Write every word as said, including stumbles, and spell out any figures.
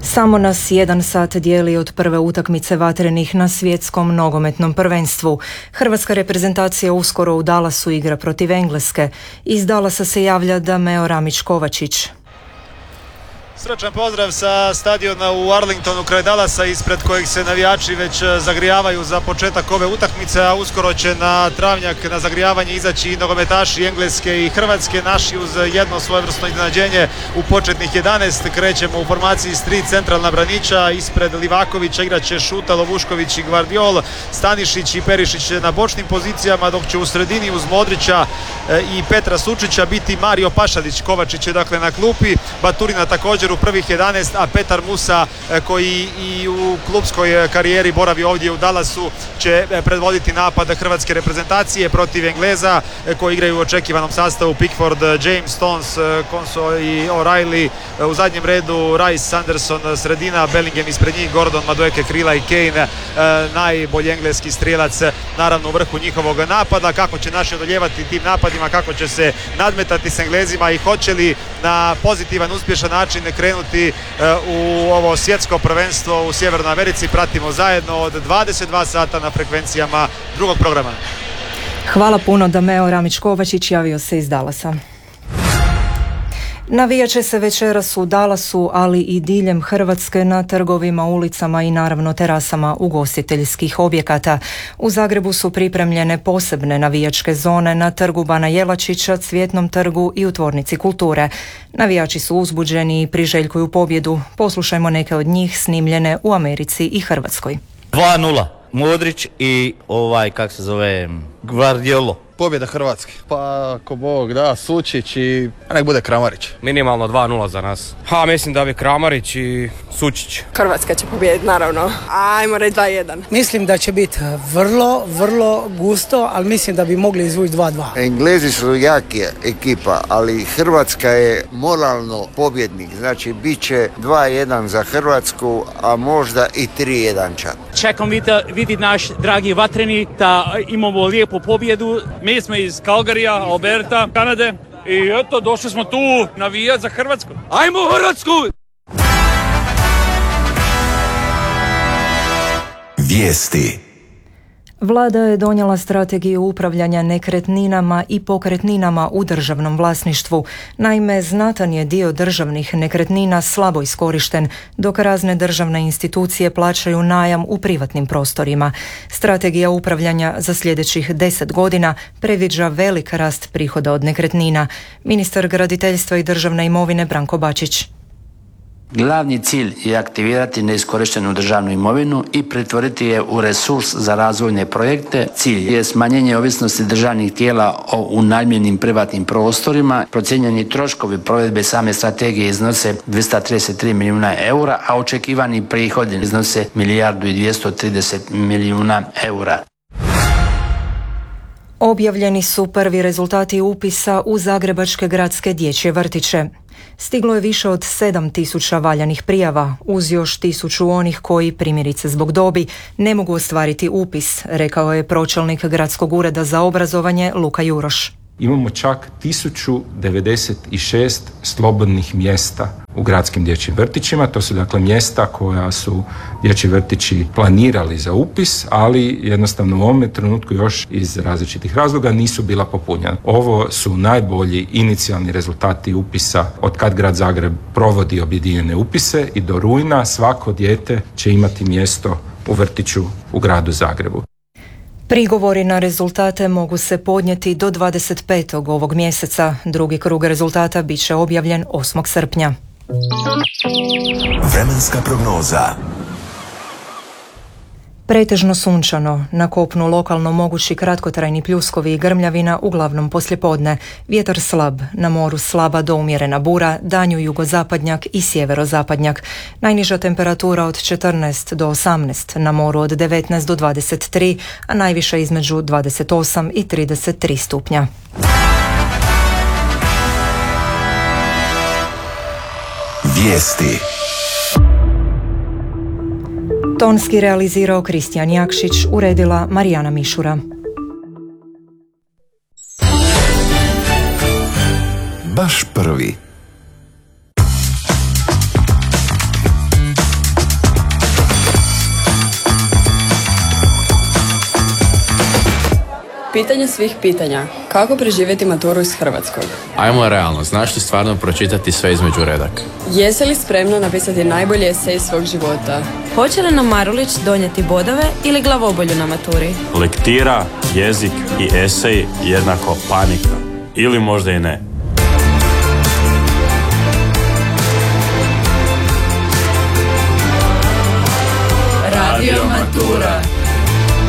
Samo nas jedan sat dijeli od prve utakmice vatrenih na svjetskom nogometnom prvenstvu. Hrvatska reprezentacija uskoro u Dallasu igra protiv Engleske. Iz Dallasa se javlja Dameo Ramić-Kovačić. Srčan pozdrav sa stadiona u Arlingtonu kraj Dallasa, ispred kojeg se navijači već zagrijavaju za početak ove utakmice, a uskoro će na travnjak na zagrijavanje izaći i nogometaši Engleske i Hrvatske, naši uz jedno svojevrsno iznenađenje u početnih jedanaest. Krećemo u formaciji s tri centralna braniča, ispred Livakovića igraće Šuta, Lovušković i Gvardiol, Stanišić i Perišić na bočnim pozicijama, dok će u sredini uz Modrića i Petra Sučića biti Mario Pašalić. Kovačić je dakle na klupi, Baturina također u prvih jedanaest, a Petar Musa, koji i u klubskoj karijeri boravi ovdje u Dallasu, će predvoditi napad hrvatske reprezentacije protiv Engleza, koji igraju u očekivanom sastavu: Pickford, James, Stones, Konso i O'Reilly. U zadnjem redu Rice, Sanderson, sredina, Bellingham ispred njih, Gordon, Madueke, Krila i Kane, najbolji engleski strijelac naravno u vrhu njihovog napada. Kako će naši odoljevati tim napadima, kako će se nadmetati s Englezima i hoće li na pozitivan, uspješan način krenuti u ovo svjetsko prvenstvo u Sjevernoj Americi, pratimo zajedno od dvadeset dva sata na frekvencijama drugog programa. Hvala puno. Dameo Ramić-Kovačić javio se iz Dallasa. Navijat će se večeras u Dallasu, ali i diljem Hrvatske na trgovima, ulicama i naravno terasama ugostiteljskih objekata. U Zagrebu su pripremljene posebne navijačke zone na trgu Bana Jelačića, Cvjetnom trgu i u Tvornici kulture. Navijači su uzbuđeni i priželjkuju pobjedu. Poslušajmo neke od njih snimljene u Americi i Hrvatskoj. dva nula. Modrić i ovaj, kak se zove, Gvardiolo. Pobjeda Hrvatske. Pa ako Bog da, Sučić i nek bude Kramarić. Minimalno dva nula za nas. Ha, mislim da bi Kramarić i Sučić. Hrvatska će pobijediti, naravno. Ajmo reći dva jedan. Mislim da će biti vrlo, vrlo gusto, ali mislim da bi mogli izvući dva dva. Englezi su jaki ekipa, ali Hrvatska je moralno pobjednik. Znači, bit će dva jedan za Hrvatsku, a možda i tri jedan čak. Čekam vidjeti naš dragi vatreni da imamo lijepu pobjedu. Mi smo iz Calgaryja, Alberta, Kanade i eto, došli smo tu navijati za Hrvatsku. Ajmo Hrvatsku! Vijesti. Vlada je donijela strategiju upravljanja nekretninama i pokretninama u državnom vlasništvu. Naime, znatan je dio državnih nekretnina slabo iskorišten, dok razne državne institucije plaćaju najam u privatnim prostorima. Strategija upravljanja za sljedećih deset godina predviđa velik rast prihoda od nekretnina. Ministar graditeljstva i državne imovine Branko Bačić. Glavni cilj je aktivirati neiskorištenu državnu imovinu i pretvoriti je u resurs za razvojne projekte. Cilj je smanjenje ovisnosti državnih tijela o unajmljenim privatnim prostorima. Procijenjeni troškovi provedbe same strategije iznose dvjesto trideset tri milijuna eura, a očekivani prihodi iznose milijardu i dvjesto trideset milijuna eura. Objavljeni su prvi rezultati upisa u zagrebačke gradske dječje vrtiće. Stiglo je više od sedam tisuća valjanih prijava, uz još tisuću onih koji, primjerice zbog dobi, ne mogu ostvariti upis, rekao je pročelnik Gradskog ureda za obrazovanje Luka Juroš. Imamo čak tisuću devedeset šest slobodnih mjesta u gradskim dječjim vrtićima. To su dakle mjesta koja su dječji vrtići planirali za upis, ali jednostavno u ovome trenutku još iz različitih razloga nisu bila popunjena. Ovo su najbolji inicijalni rezultati upisa od kad Grad Zagreb provodi objedinjene upise i do rujna svako dijete će imati mjesto u vrtiću u Gradu Zagrebu. Prigovori na rezultate mogu se podnijeti do dvadeset petog ovog mjeseca. Drugi krug rezultata bit će objavljen osmog srpnja. Vremenska prognoza. Pretežno sunčano, na kopnu lokalno mogući kratkotrajni pljuskovi i grmljavina, uglavnom poslijepodne. Vjetar slab, na moru slaba do umjerena bura, danju jugozapadnjak i sjeverozapadnjak. Najniža temperatura od četrnaest do osamnaest, na moru od devetnaest do dvadeset tri, a najviša između dvadeset osam i trideset tri stupnja. Vijesti. Tonski realizirao Kristijan Jakšić, uredila Marijana Mišura. Baš prvi. Pitanje svih pitanja. Kako preživjeti maturu iz hrvatskog? Ajmo realno, znaš li stvarno pročitati sve između redaka? Jesi li spremna napisati najbolji esej svog života? Hoće li nam Marulić donijeti bodove ili glavobolju na maturi? Lektira, jezik i esej jednako panika. Ili možda i ne. Radio Matura.